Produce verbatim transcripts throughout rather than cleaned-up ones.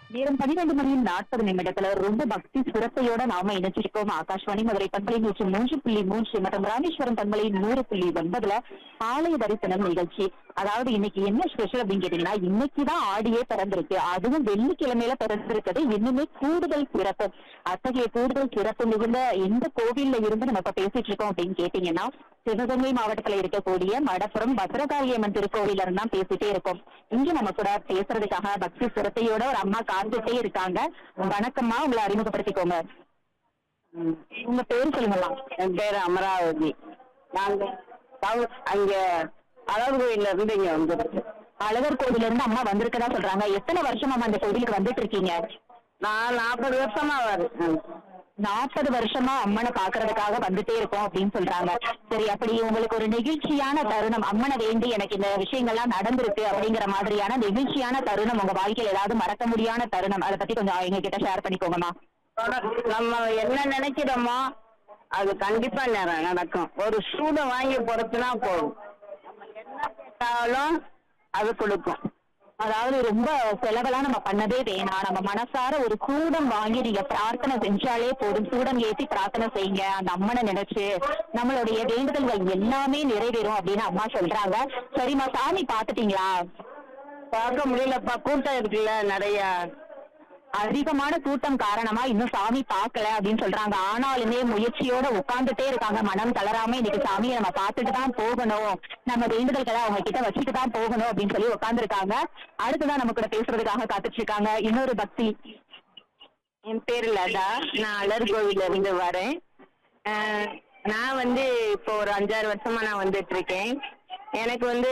நேரம் பன்னிரண்டு மணி நாற்பது நிமிடத்துல ரொம்ப பக்தி சிறப்பையோட நாம இணைச்சிருக்கோம். ஆகாஷ்வாணி மதுரை பண்பலை நூற்று மூன்று புள்ளி மூன்று மற்றும் ராமேஸ்வரம் பண்பலை நூறு புள்ளி ஒன்பதுல ஆலய தரிசனம் நிகழ்ச்சி. அதாவது இன்னைக்கு என்ன ஸ்பெஷல் அப்படின்னு கேட்டீங்கன்னா, இன்னைக்குதான் ஆடியே பிறந்திருக்கு, அதுவும் வெள்ளிக்கிழமையில பிறந்திருக்கிறது இன்னுமே கூடுதல் சிறப்பு. அத்தகைய கூடுதல் சிறப்பு மிகுந்த எந்த கோவில்ல இருந்து நம்ம இப்ப பேசிட்டு இருக்கோம் அப்படின்னு கேட்டீங்கன்னா, சிவகங்கை மாவட்டத்துல இருக்கக்கூடிய மடப்புறம் பத்ரகாளியம்மன் திருக்கோவில இருந்து தான் பேசிட்டே இருக்கோம். இங்க நம்ம கூட பேசுறதுக்காக பக்தி சிரத்தையோட ஒரு அம்மா காத்துட்டே இருக்காங்க. வணக்கம்மா, உங்களை அறிமுகப்படுத்திக்கோங்க. உங்க பேரு சொல்லுங்களா? என் பேரு அமராவதி. நாங்க டவு- அங்க அழகு கோயில்ல இருந்து இங்க வந்துருக்கு. அழகர் கோவில இருந்து அம்மா வந்திருக்கதா சொல்றாங்க. எத்தனை வருஷமா அந்த கோவிலுக்கு வந்துட்டு இருக்கீங்க? நான் நாற்பது வருஷமா வரேன். நாற்பது வருஷமா அம்மனை பாக்குறதுக்காக வந்துட்டே இருக்கோம் அப்படின்னு சொல்றாங்க. சரி, அப்படி உங்களுக்கு ஒரு நெகிழ்ச்சியான தருணம், அம்மனை வேண்டி எனக்கு இந்த விஷயங்கள்லாம் நடந்திருக்கு அப்படிங்கிற மாதிரியான நெகிழ்ச்சியான தருணம் உங்க வாழ்க்கையில ஏதாவது மறக்க முடியாத தருணம், அதை பத்தி கொஞ்சம் எங்க கிட்ட ஷேர் பண்ணிக்கோங்கம்மா. நம்ம என்ன நினைக்கிறோமோ அது கண்டிப்பா நட- நடக்கும். ஒரு சூடை வாங்கி பொறுத்துனா போதும், நம்ம என்ன கேட்டாலும் அது கொடுக்கும். அதாவது ரொம்ப செலவெல்லாம் நம்ம பண்ணதே வேணாம், நம்ம மனசார ஒரு சூடம் வாங்கி நீங்க பிரார்த்தனை செஞ்சாலே போதும். சூடம் ஏற்றி பிரார்த்தனை செய்யுங்க, அந்த அம்மனை நினைச்சு நம்மளுடைய வேண்டுதல்கள் எல்லாமே நிறைவேறும் அப்படின்னு அம்மா சொல்றாங்க. சரிம்மா, சாமி பாத்துட்டீங்களா? பார்க்க முடியலப்பா, கூட்டம் இருக்குல்ல நிறைய. அதிகமான கூட்டம் காரணமா இன்னும் சாமி பார்க்கல அப்படின்னு சொல்றாங்க. ஆனாலுமே முயற்சியோட உட்கார்ந்துட்டே இருக்காங்க, மனம் தளராம. இன்னைக்கு சாமியை நம்ம பார்த்துட்டு தான் போகணும், நம்ம வேண்டுதல்களை அவங்க கிட்ட வச்சுட்டு தான் போகணும் அப்படின்னு சொல்லி உட்கார்ந்து இருக்காங்க. அடுத்துதான் நம்ம கூட பேசுறதுக்காக காத்துட்டு இருக்காங்க இன்னொரு பக்தி. என் பேரு லதா. நான் அலர் கோவில்ல இருந்து வரேன். அஹ், நான் வந்து இப்போ ஒரு அஞ்சாறு வருஷமா நான் வந்துட்டு இருக்கேன். எனக்கு வந்து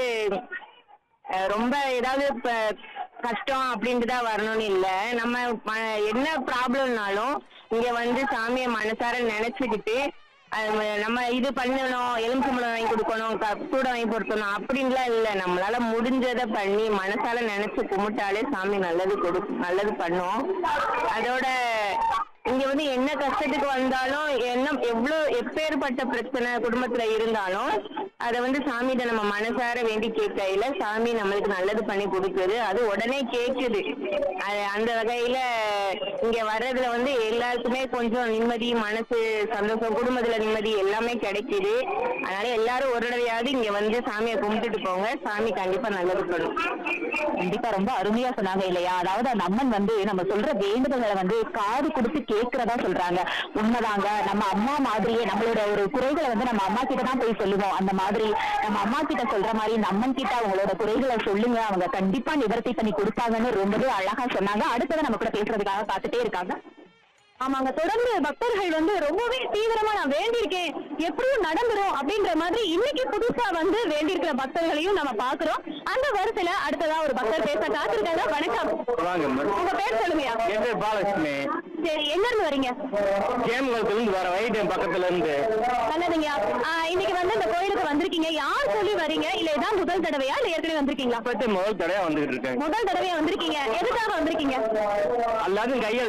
அஹ், ரொம்ப ஏதாவது இப்ப கஷ்டம் அப்படின்ட்டு தான் வரணும்னு இல்லை. நம்ம ம- என்ன ப்ராப்ளம்னாலும் இங்க வந்து சாமியை மனசார நினைச்சுக்கிட்டு அது நம்ம இது பண்ணணும், எலுமிச்சம்பழம் வாங்கி கொடுக்கணும், க- சூடம் வாங்கி கொடுக்கணும் அப்படின்லாம் இல்லை. நம்மளால முடிஞ்சதை பண்ணி மனசால நினைச்சு கும்பிட்டாலே சாமி நல்லது கொடு நல்லது பண்ணும். அதோட இங்க வந்து என்ன கஷ்டத்துக்கு வந்தாலும், என்ன எவ்வளோ எப்பேற்பட்ட பிரச்சனை குடும்பத்துல இருந்தாலும் அதை வந்து சாமிகிட்ட நம்ம மனசார வேண்டி கேட்கையில சாமி நம்மளுக்கு நல்லது பண்ணி கொடுக்குது. அது உடனே கேட்குது. அது அந்த வகையில இங்க வர்றதுல வந்து எல்லாருக்குமே கொஞ்சம் நிம்மதி, மனசு சந்தோஷம், குடும்பத்துல நிம்மதி எல்லாமே கிடைக்குது. அதனால எல்லாரும் ஒரு தடவையாவது இங்க வந்து சாமியை கும்பிட்டுட்டு போங்க, சாமி கண்டிப்பா நல்லது பண்ணும். கண்டிப்பா ரொம்ப அருமையா சொன்னாங்க இல்லையா? அதாவது அந்த அம்மன் வந்து நம்ம சொல்ற வேண்டுதல்களை வந்து காது கொடுத்து கேட்கிறதா சொல்றாங்க. உண்மைதாங்க, நம்ம அம்மா மாதிரியே நம்மளோட ஒரு குறைகளை வந்து நம்ம அம்மா கிட்ட தான் போய் சொல்லுவோம். அந்த மாதிரி நம்ம அம்மா கிட்ட சொல்ற மாதிரி இந்த அம்மன் கிட்ட அவங்களோட குறைகளை சொல்லுங்க, அவங்க கண்டிப்பா நிவர்த்தி பண்ணி கொடுப்பாங்கன்னு ரொம்பவே அழகா சொன்னாங்க. அடுத்தது நம்ம கூட பேசுறதுக்காக காத்துட்டே இருக்காங்க. ஆமாங்க, தொடர்ந்து பக்தர்கள் வந்து ரொம்பவே தீவிரமா நான் வேண்டியிருக்கேன், எப்படியும் நடந்துரும் அப்படின்ற மாதிரி இன்னைக்கு புதுசா வந்து வேண்டியிருக்கிற பக்தர்களையும் நம்ம பாக்குறோம். அந்த வரிசையில அடுத்ததா ஒரு பக்தர் பேச காத்திருக்காங்க. வணக்கம், வாங்கம்மா. உங்க பேர் சொல்லுங்கயா? என் பேர் பாலலட்சுமி. சரி, எங்க இருந்து வரீங்க? கேம்குளத்துல இருந்து வர வைத்தியம் பக்கத்துல இருந்து. நல்லதுங்கய்யா. ஆஹ், இன்னைக்கு வந்து இந்த கோயிலுக்கு வந்திருக்கீங்க, யார் சொல்லி வரீங்க, இல்ல இதான் முதல் தடவையா இல்ல ஏற்கனவே வந்திருக்கீங்களா? இப்ப முதல் தடவை வந்துகிட்டு இருக்கேன். முதல் தடவையா வந்திருக்கீங்க. எதுக்காக வந்திருக்கீங்க? எல்லாரும் கையை